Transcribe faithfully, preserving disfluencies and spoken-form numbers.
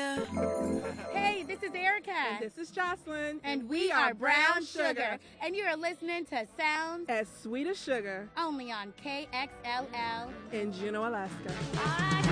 Alaska. Hey, this is Erica. And this is Jocelyn. And we are Brown Sugar. And you are listening to Sounds as Sweet as Sugar. Only on K X L L in Juneau, Alaska. I